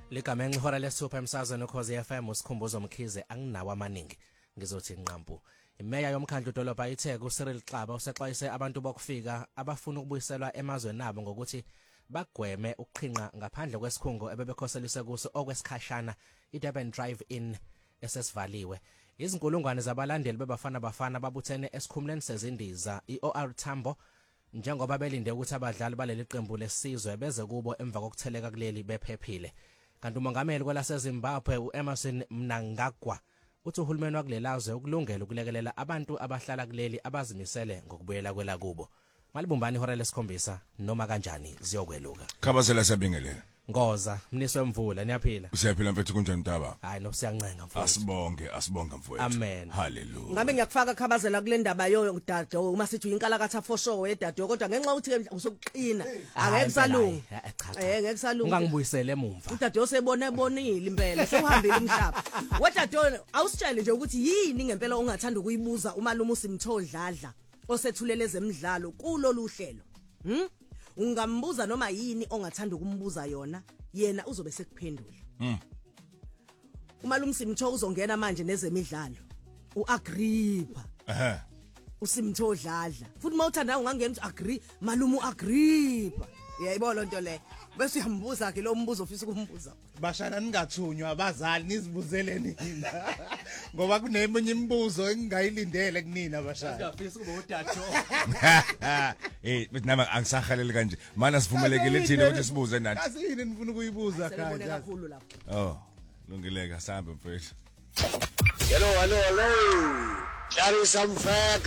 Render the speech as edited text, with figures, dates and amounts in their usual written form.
Ligamenxe ihora lesithupha emsazweni ukhozi FM usikhumbuzo Mkhize anginawo amaningi ngizothi inqampu. Imeya yomkhandlu dolobha iTheku uCyril Xaba usexwayise abantu bokufika abafuna ukubuyiselwa emazweni abo ngokuthi bagweme ukuqhinqa ngaphandle kwesikhungo ebebekhoselise kuso okwesikhashana iDurban Drive-in esesivaliwe. Izinkulungwane zabalandeli bebafana babuthene esikhumuleni sezindiza iOR Tambo njengoba belinde ukuthi abadlali baleli qembu lesizwe beze kubo emva kokutheleka kuleli bephephile. Kanti umongameli kwelaseZimbabwe uEmmerson Mnangagwa uthi uhulumeni wakulelazwe ukulungela ukulekelela abantu abahlala kuleli abazimisele ngokubuyela kwela kubo. Malibumbani ihora lesikhombisa noma kanjani ziyokweluka. Khabazela siyabingelela. Ngoza mniswe mvula niyaphila. Siyaphila mfethu kunjani Mtaba? Hayi no siyancenga mfowethu. Asibonge mfowethu. Amen. Hallelujah. Ngabe ngiyakufaka khabazela kule ndaba yoyo dado uma sithi inkalakatha for show wedado kodwa ngenxa ukuthi usokuqina angeke kusalunga. Ngeke kusalunga. Ungangibuyisele emumva. Udado sebonile impela sewuhambile umhlaba. Wedado awusitshele nje ukuthi yini ngempela ongathanda ukuyibuza umalume uSimthodladla osethulele ezemidlalo kulolu hlelo. Ungambuza noma yini ongathanda ukumbuza yona yena uzobe sekuphendula. Umalume Simtho uzongena manje nezemidlalo uAgrippa uSimthodladla futhi mawuthanda ungangena uthi agree malume uAgrippa yayibona lonto le bese uyambuza ke lo mbuzo ofisa ukumbuza bashana ningathunywa abazali nizibuzele nina ngoba kuneminye imibuzo engingayilindele kunina bashana ngiyafisa ukuba udado Bethi nama angisahaleli kanje mana sivumelekile thina ukuthi sibuze nathi asini nifuna ukuyibuza kanje kanje kakhulu lapho lungileka sambe mfethu hello Clarissa Mfeka